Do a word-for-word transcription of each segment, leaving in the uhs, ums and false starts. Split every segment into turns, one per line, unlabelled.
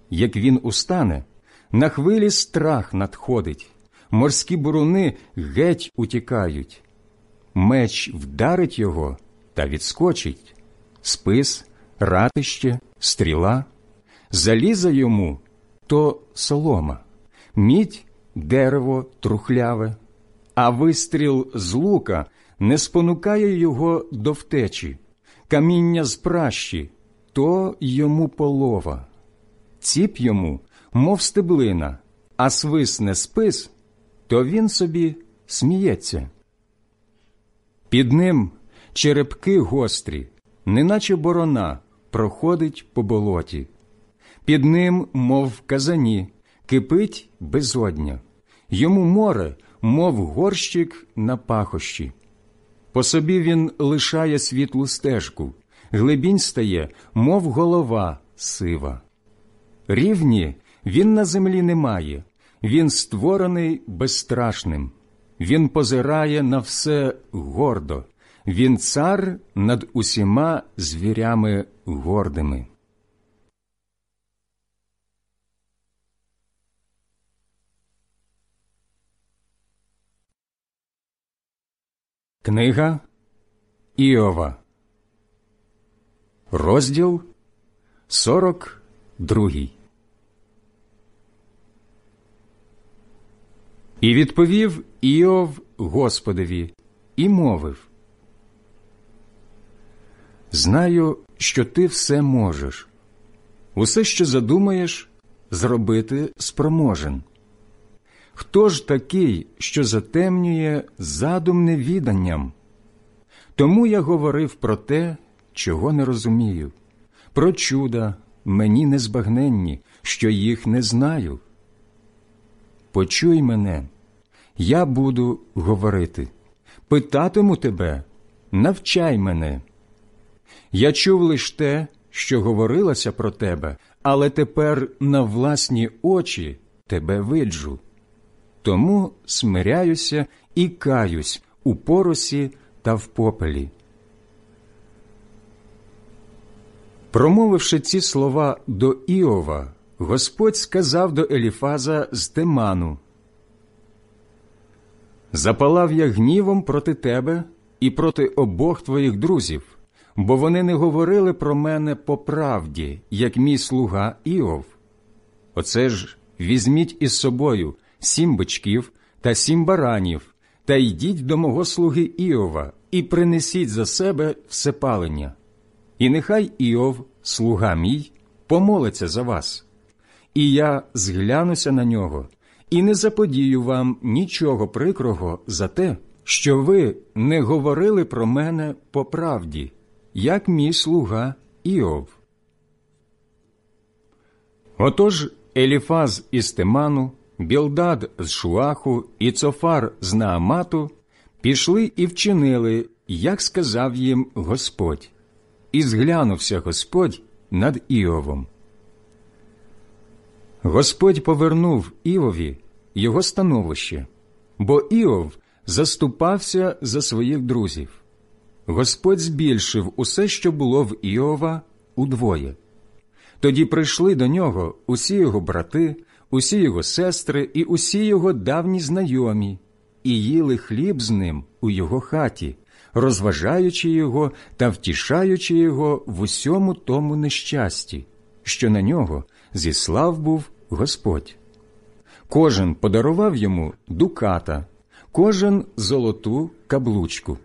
Як він устане, на хвилі страх надходить, морські буруни геть утікають. Меч вдарить його та відскочить, спис, ратище, стріла. Заліза йому – то солома, мідь – дерево трухляве, а вистріл з лука не спонукає його до втечі, каміння з пращі – то йому полова. Ціп йому, мов стеблина, а свисне спис, то він собі сміється. Під ним черепки гострі, неначе борона, проходить по болоті. Під ним, мов в казані, кипить безодня. Йому море, мов горщик на пахощі. По собі він лишає світлу стежку, глибінь стає, мов голова сива. Рівні він на землі не має, він створений безстрашним. Він позирає на все гордо, він цар над усіма звірями гордими. Книга Іова, розділ сорок другий. І відповів Іов Господові і мовив: «Знаю, що ти все можеш. Усе, що задумаєш, зробити спроможен. Хто ж такий, що затемнює задум невіданням? Тому я говорив про те, чого не розумію, про чуда мені незбагненні, що їх не знаю. Почуй мене, я буду говорити, питатиму тебе, навчай мене. Я чув лиш те, що говорилося про тебе, але тепер на власні очі тебе виджу. Тому смиряюся і каюсь у поросі та в попелі». Промовивши ці слова до Іова, Господь сказав до Еліфаза з Теману: «Запалав я гнівом проти тебе і проти обох твоїх друзів, бо вони не говорили про мене по правді, як мій слуга Іов. Оце ж візьміть із собою сім бичків та сім баранів, та йдіть до мого слуги Іова і принесіть за себе всепалення. І нехай Іов, слуга мій, помолиться за вас. І я зглянуся на нього, і не заподію вам нічого прикрого за те, що ви не говорили про мене по правді, як мій слуга Іов». Отож Еліфаз із Теману, Білдад з Шуаху і Цофар з Наамату пішли і вчинили, як сказав їм Господь. І зглянувся Господь над Іовом. Господь повернув Іові його становище, бо Іов заступався за своїх друзів. Господь збільшив усе, що було в Іова, удвоє. Тоді прийшли до нього усі його брати, усі його сестри і усі його давні знайомі, і їли хліб з ним у його хаті, розважаючи його та втішаючи його в усьому тому нещасті, що на нього зіслав був Господь. Кожен подарував йому дуката, кожен золоту каблучку.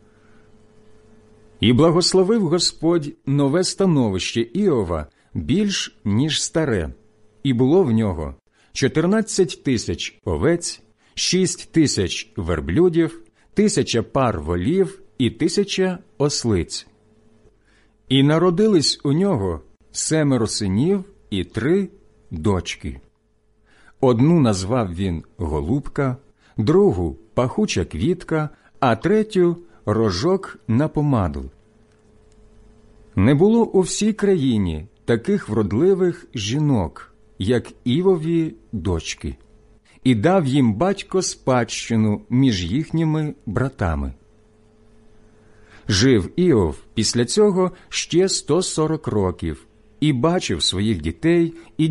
І благословив Господь нове становище Іова більш, ніж старе, і було в нього чотирнадцять тисяч овець, шість тисяч верблюдів, тисяча пар волів і тисяча ослиць. І народились у нього семеро синів і три дочки. Одну назвав він Голубка, другу – Пахуча квітка, а третю – Рожок на помаду. Не було у всій країні таких вродливих жінок, як Івові дочки, і дав їм батько спадщину між їхніми братами. Жив Іов після цього ще сто сорок років і бачив своїх дітей і